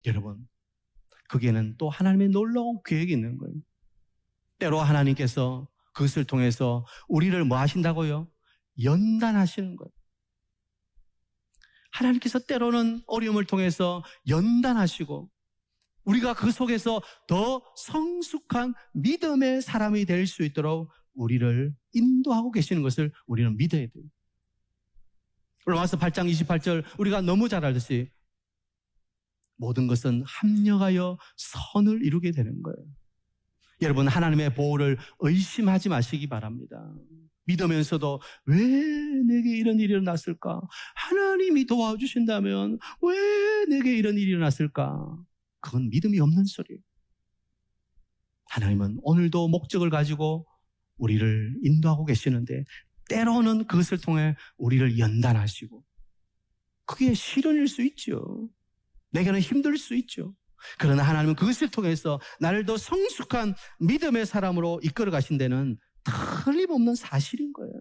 여러분, 거기에는 또 하나님의 놀라운 계획이 있는 거예요. 때로 하나님께서 그것을 통해서 우리를 뭐 하신다고요? 연단하시는 거예요. 하나님께서 때로는 어려움을 통해서 연단하시고 우리가 그 속에서 더 성숙한 믿음의 사람이 될 수 있도록 우리를 인도하고 계시는 것을 우리는 믿어야 돼요. 로마서 8장 28절 우리가 너무 잘 알듯이 모든 것은 합력하여 선을 이루게 되는 거예요. 여러분, 하나님의 보호를 의심하지 마시기 바랍니다. 믿으면서도 왜 내게 이런 일이 일어났을까? 하나님이 도와주신다면 왜 내게 이런 일이 일어났을까? 그건 믿음이 없는 소리예요. 하나님은 오늘도 목적을 가지고 우리를 인도하고 계시는데 때로는 그것을 통해 우리를 연단하시고 그게 시련일 수 있죠. 내게는 힘들 수 있죠. 그러나 하나님은 그것을 통해서 나를 더 성숙한 믿음의 사람으로 이끌어 가신 데는 틀림없는 사실인 거예요.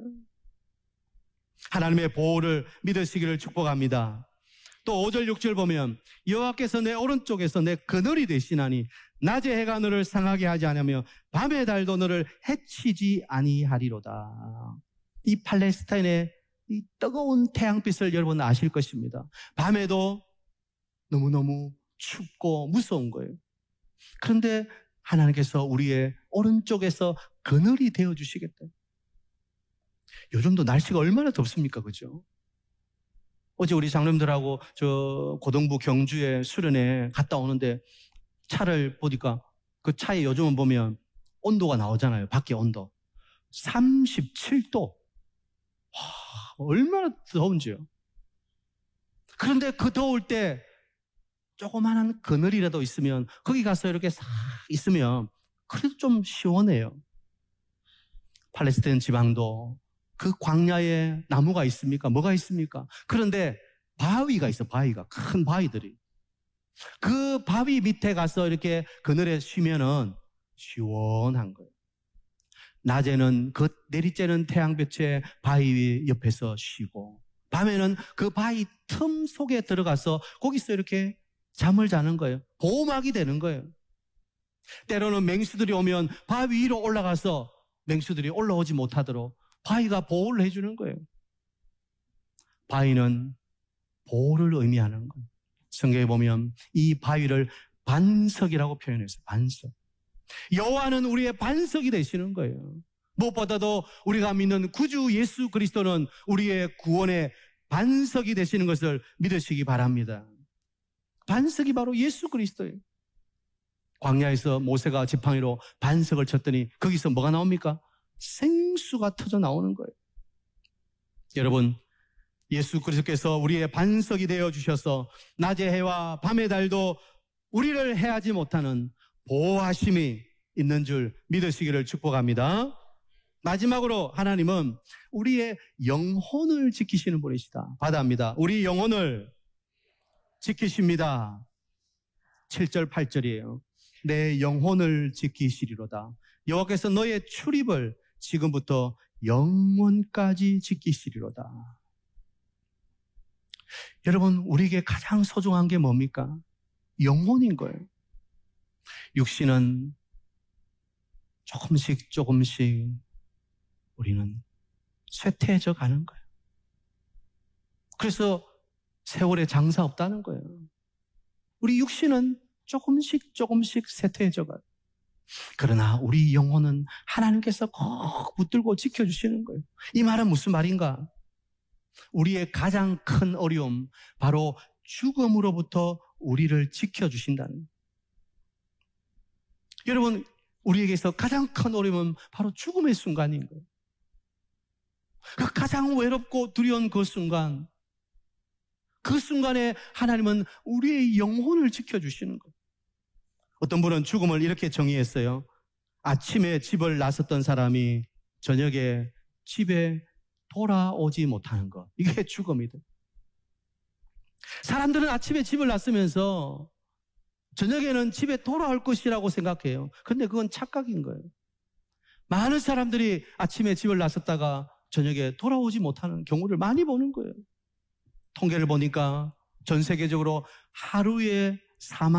하나님의 보호를 믿으시기를 축복합니다. 또 5절 6절 보면 여호와께서 내 오른쪽에서 내 그늘이 되시나니 낮에 해가 너를 상하게 하지 않으며 밤의 달도 너를 해치지 아니하리로다. 이 팔레스타인의 이 뜨거운 태양빛을 여러분 아실 것입니다. 밤에도 너무너무 춥고 무서운 거예요. 그런데 하나님께서 우리의 오른쪽에서 그늘이 되어주시겠다. 요즘도 날씨가 얼마나 덥습니까? 그죠? 어제 우리 장로님들하고 저 고등부 경주에 수련회 갔다 오는데 차를 보니까 그 차에 요즘은 보면 온도가 나오잖아요. 밖에 온도. 37도. 와, 얼마나 더운지요. 그런데 그 더울 때 조그마한 그늘이라도 있으면 거기 가서 이렇게 싹 있으면 그래도 좀 시원해요. 팔레스타인 지방도 그 광야에 나무가 있습니까? 뭐가 있습니까? 그런데 바위가 있어. 바위가. 큰 바위들이. 그 바위 밑에 가서 이렇게 그늘에 쉬면은 시원한 거예요. 낮에는 그 내리쬐는 태양볕에 바위 옆에서 쉬고 밤에는 그 바위 틈 속에 들어가서 거기서 이렇게 잠을 자는 거예요. 보호막이 되는 거예요. 때로는 맹수들이 오면 바위 위로 올라가서 맹수들이 올라오지 못하도록 바위가 보호를 해주는 거예요. 바위는 보호를 의미하는 거예요. 성경에 보면 이 바위를 반석이라고 표현했어요. 반석. 여호와는 우리의 반석이 되시는 거예요. 무엇보다도 우리가 믿는 구주 예수 그리스도는 우리의 구원의 반석이 되시는 것을 믿으시기 바랍니다. 반석이 바로 예수 그리스도예요. 광야에서 모세가 지팡이로 반석을 쳤더니 거기서 뭐가 나옵니까? 생수가 터져 나오는 거예요. 여러분, 예수 그리스도께서 우리의 반석이 되어 주셔서 낮의 해와 밤의 달도 우리를 해하지 못하는 보호하심이 있는 줄 믿으시기를 축복합니다. 마지막으로 하나님은 우리의 영혼을 지키시는 분이시다. 받아합니다. 우리 영혼을 지키십니다. 7절 8절이에요. 내 영혼을 지키시리로다. 여호와께서 너의 출입을 지금부터 영원까지 지키시리로다. 여러분, 우리에게 가장 소중한 게 뭡니까? 영혼인 거예요. 육신은 조금씩 우리는 쇠퇴해져 가는 거예요. 그래서 세월에 장사 없다는 거예요. 우리 육신은 조금씩 쇠퇴해져 가요. 그러나 우리 영혼은 하나님께서 꼭 붙들고 지켜주시는 거예요. 이 말은 무슨 말인가? 우리의 가장 큰 어려움, 바로 죽음으로부터 우리를 지켜주신다는. 여러분, 우리에게서 가장 큰 어려움은 바로 죽음의 순간인 거예요. 그 가장 외롭고 두려운 그 순간, 그 순간에 하나님은 우리의 영혼을 지켜주시는 거예요. 어떤 분은 죽음을 이렇게 정의했어요. 아침에 집을 나섰던 사람이 저녁에 집에 돌아오지 못하는 것. 이게 죽음이다. 사람들은 아침에 집을 나서면서 저녁에는 집에 돌아올 것이라고 생각해요. 그런데 그건 착각인 거예요. 많은 사람들이 아침에 집을 나섰다가 저녁에 돌아오지 못하는 경우를 많이 보는 거예요. 통계를 보니까 전 세계적으로 하루에 사망